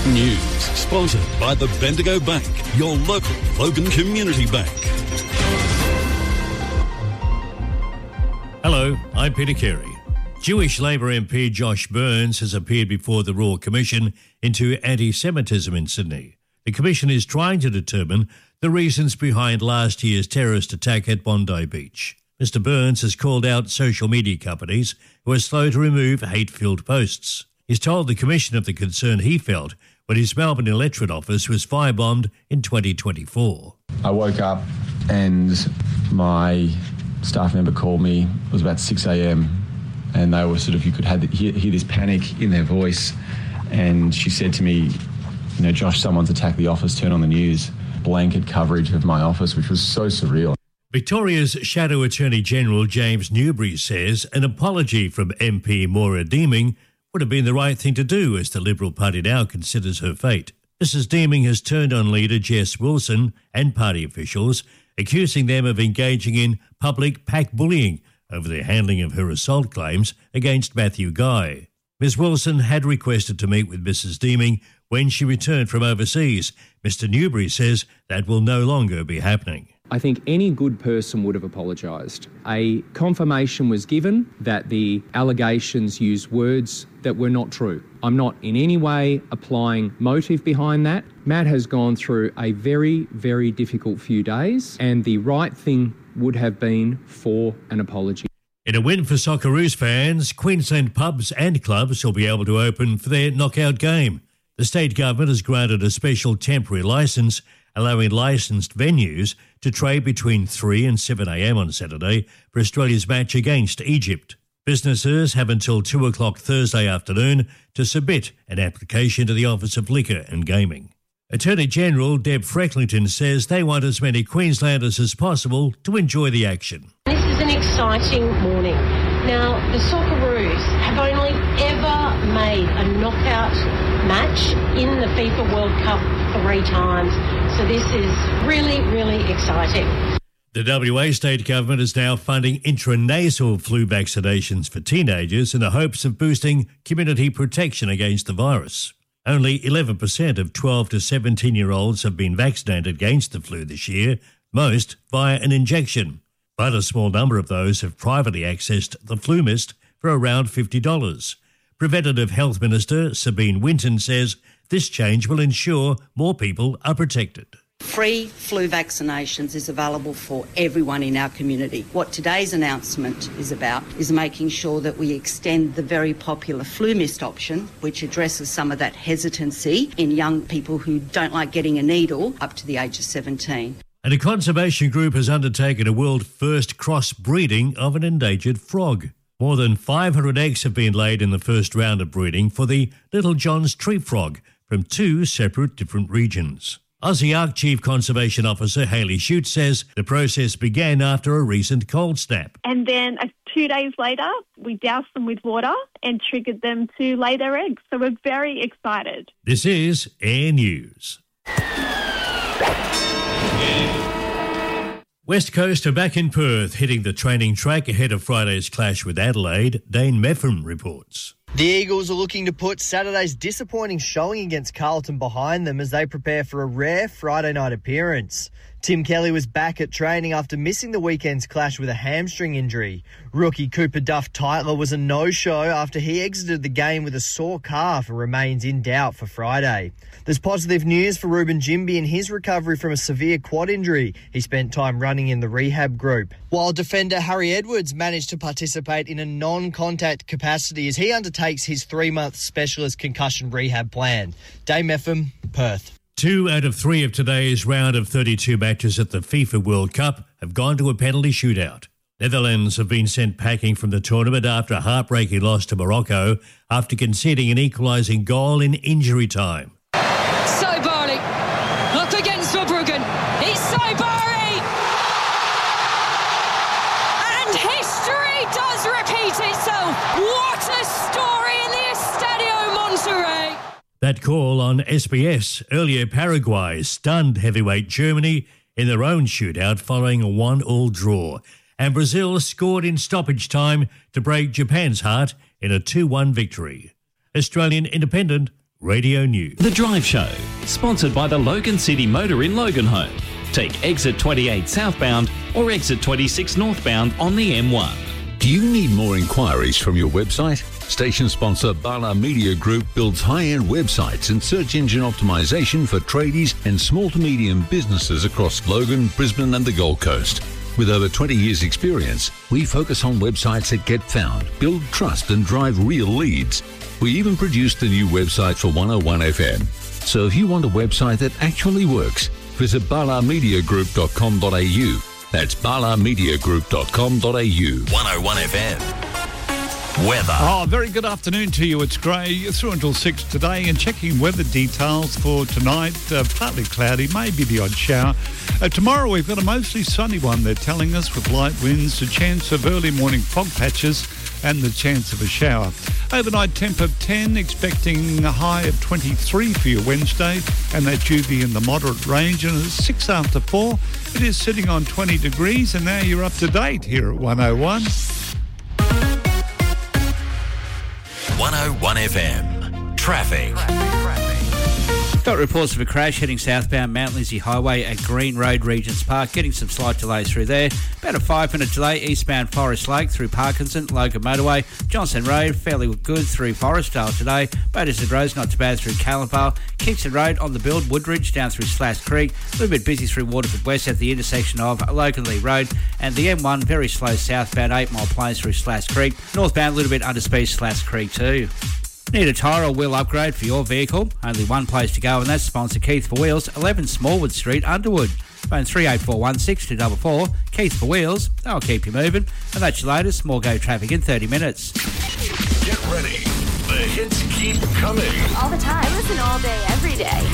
News, sponsored by the Bendigo Bank, your local Logan Community Bank. Hello, I'm Peter Carey. Jewish Labor MP Josh Burns has appeared before the Royal Commission into anti-Semitism in Sydney. The Commission is trying to determine the reasons behind last year's terrorist attack at Bondi Beach. Mr Burns has called out social media companies who are slow to remove hate-filled posts. He's told the Commission of the concern he felt when his Melbourne electorate office was firebombed in 2024. I woke up and my staff member called me. It was about 6 a.m. and they were sort of, you could hear this panic in their voice. And she said to me, Josh, someone's attacked the office, turn on the news. Blanket coverage of my office, which was so surreal. Victoria's Shadow Attorney General James Newbury says an apology from MP Maura Deeming would have been the right thing to do as the Liberal Party now considers her fate. Mrs Deeming has turned on leader Jess Wilson and party officials, accusing them of engaging in public pack bullying over their handling of her assault claims against Matthew Guy. Ms Wilson had requested to meet with Mrs Deeming when she returned from overseas. Mr Newbury says that will no longer be happening. I think any good person would have apologised. A confirmation was given that the allegations used words that were not true. I'm not in any way applying motive behind that. Matt has gone through a very, very difficult few days, and the right thing would have been for an apology. In a win for Socceroos fans, Queensland pubs and clubs will be able to open for their knockout game. The state government has granted a special temporary licence, allowing licensed venues to trade between 3 and 7 a.m. on Saturday for Australia's match against Egypt. Businesses have until 2 o'clock Thursday afternoon to submit an application to the Office of Liquor and Gaming. Attorney General Deb Frecklington says they want as many Queenslanders as possible to enjoy the action. This is an exciting morning. Now, the Socceroos have only ever made a knockout match in the FIFA World Cup 3 times. So this is really, really exciting. The WA state government is now funding intranasal flu vaccinations for teenagers in the hopes of boosting community protection against the virus. Only 11% of 12 to 17-year-olds have been vaccinated against the flu this year, most via an injection. But a small number of those have privately accessed the flu mist for around $50. Preventative Health Minister Sabine Winton says this change will ensure more people are protected. Free flu vaccinations is available for everyone in our community. What today's announcement is about is making sure that we extend the very popular flu mist option, which addresses some of that hesitancy in young people who don't like getting a needle up to the age of 17. And a conservation group has undertaken a world-first cross-breeding of an endangered frog. More than 500 eggs have been laid in the first round of breeding for the Little John's tree frog from 2 separate different regions. Aussie Ark Chief Conservation Officer Hayley Shute says the process began after a recent cold snap. And then 2 days later, we doused them with water and triggered them to lay their eggs. So we're very excited. This is Air News. West Coast are back in Perth, hitting the training track ahead of Friday's clash with Adelaide. Dane Meffam reports. The Eagles are looking to put Saturday's disappointing showing against Carlton behind them as they prepare for a rare Friday night appearance. Tim Kelly was back at training after missing the weekend's clash with a hamstring injury. Rookie Cooper Duff-Tytler was a no-show after he exited the game with a sore calf and remains in doubt for Friday. There's positive news for Ruben Jimby in his recovery from a severe quad injury. He spent time running in the rehab group. While defender Harry Edwards managed to participate in a non-contact capacity as he undertakes his 3-month specialist concussion rehab plan. Dame Meffam, Perth. 2 out of 3 of today's round of 32 matches at the FIFA World Cup have gone to a penalty shootout. Netherlands have been sent packing from the tournament after a heartbreaking loss to Morocco after conceding an equalising goal in injury time. Saibari up against Verbruggen. It's Saibari! And history does repeat itself. What a story in the Estadio Monterrey. That call on SBS. Earlier, Paraguay stunned heavyweight Germany in their own shootout following a 1-1 draw. And Brazil scored in stoppage time to break Japan's heart in a 2-1 victory. Australian Independent, Radio News. The Drive Show, sponsored by the Logan City Motor in Loganholme. Take exit 28 southbound or exit 26 northbound on the M1. Do you need more inquiries from your website? Station sponsor Bala Media Group builds high-end websites and search engine optimization for tradies and small to medium businesses across Logan, Brisbane and the Gold Coast. With over 20 years' experience, we focus on websites that get found, build trust and drive real leads. We even produced the new website for 101 FM. So if you want a website that actually works, visit balamediagroup.com.au. That's balamediagroup.com.au. 101 FM. Weather. Oh, very good afternoon to you. It's grey through until 6 today, and checking weather details for tonight, partly cloudy, maybe the odd shower. Tomorrow we've got a mostly sunny one, they're telling us, with light winds, a chance of early morning fog patches and the chance of a shower. Overnight temp of 10, expecting a high of 23 for your Wednesday, and that due be in the moderate range. And at 6 after 4, it is sitting on 20 degrees, and now you're up to date here at 101. 101 FM. Traffic. Got reports of a crash heading southbound Mount Lizzie Highway at Green Road, Regents Park. Getting some slight delays through there. About a 5-minute delay eastbound Forest Lake through Parkinson, Logan Motorway. Johnson Road, fairly good through Forestdale today. Battersea Road's not too bad through Callipale. Kingston Road on the build, Woodridge down through Slash Creek. A little bit busy through Waterford West at the intersection of Logan Lee Road. And the M1 very slow southbound 8 Mile Plains through Slash Creek. Northbound a little bit under speed Slash Creek too. Need a tyre or wheel upgrade for your vehicle? Only one place to go, and that's sponsor Keith for Wheels, 11 Smallwood Street, Underwood. Phone 3841 244. Keith for Wheels, they'll keep you moving. And that's your latest. More Go traffic in 30 minutes. Get ready. The hits keep coming. All the time. Listen all day, every day.